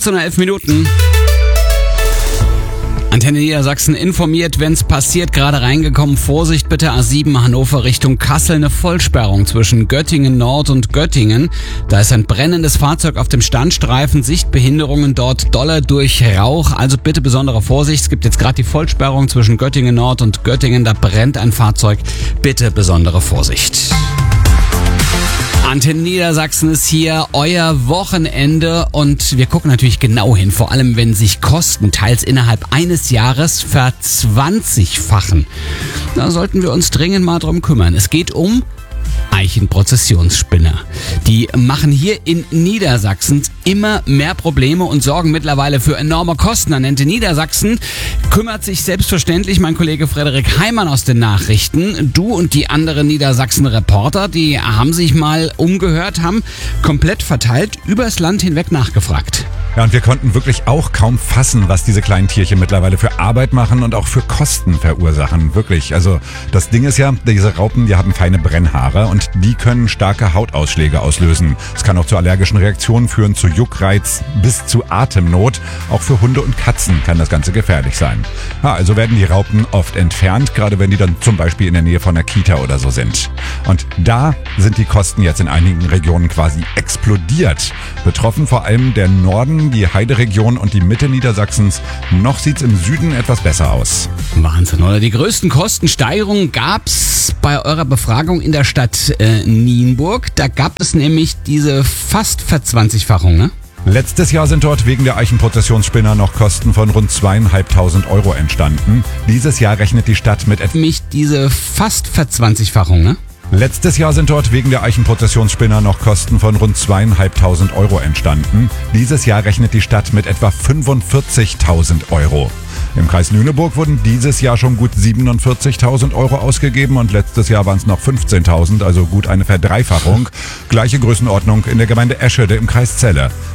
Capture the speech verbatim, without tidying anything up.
zu elf Minuten. Antenne Niedersachsen informiert, wenn es passiert, gerade reingekommen. Vorsicht bitte, A sieben Hannover Richtung Kassel, eine Vollsperrung zwischen Göttingen Nord und Göttingen. Da ist ein brennendes Fahrzeug auf dem Standstreifen, Sichtbehinderungen dort dolle durch Rauch. Also bitte besondere Vorsicht. Es gibt jetzt gerade die Vollsperrung zwischen Göttingen Nord und Göttingen. Da brennt ein Fahrzeug. Bitte besondere Vorsicht. Antenne Niedersachsen ist hier, euer Wochenende, und wir gucken natürlich genau hin, vor allem wenn sich Kosten teils innerhalb eines Jahres verzwanzigfachen. Da sollten wir uns dringend mal drum kümmern. Es geht um Eichenprozessionsspinner. Die machen hier in Niedersachsen immer mehr Probleme und sorgen mittlerweile für enorme Kosten. An Antenne Niedersachsen kümmert sich selbstverständlich mein Kollege Frederik Heimann aus den Nachrichten. Du und die anderen Niedersachsen-Reporter, die haben sich mal umgehört, haben komplett verteilt übers Land hinweg nachgefragt. Ja, und wir konnten wirklich auch kaum fassen, was diese kleinen Tierchen mittlerweile für Arbeit machen und auch für Kosten verursachen. Wirklich. Also das Ding ist ja, diese Raupen, die haben feine Brennhaare und die können starke Hautausschläge auslösen. Es kann auch zu allergischen Reaktionen führen, zu Juckreiz bis zu Atemnot. Auch für Hunde und Katzen kann das Ganze gefährlich sein. Ja, also werden die Raupen oft entfernt, gerade wenn die dann zum Beispiel in der Nähe von einer Kita oder so sind. Und da sind die Kosten jetzt in einigen Regionen quasi explodiert. Betroffen vor allem der Norden, die Heideregion und die Mitte Niedersachsens. Noch sieht's im Süden etwas besser aus. Wahnsinn, oder? Die größten Kostensteigerungen gab's bei eurer Befragung in der Stadt äh, Nienburg. Da gab es nämlich diese fast Verzwanzigfachung, ne? Letztes Jahr sind dort wegen der Eichenprozessionsspinner noch Kosten von rund zweieinhalbtausend Euro entstanden. Dieses Jahr rechnet die Stadt mit etwa... Mich diese fast Verzwanzigfachung, ne? Letztes Jahr sind dort wegen der Eichenprozessionsspinner noch Kosten von rund zweieinhalbtausend Euro entstanden. Dieses Jahr rechnet die Stadt mit etwa fünfundvierzigtausend Euro. Im Kreis Lüneburg wurden dieses Jahr schon gut siebenundvierzigtausend Euro ausgegeben und letztes Jahr waren es noch fünfzehntausend, also gut eine Verdreifachung. Gleiche Größenordnung in der Gemeinde Eschede im Kreis Celle.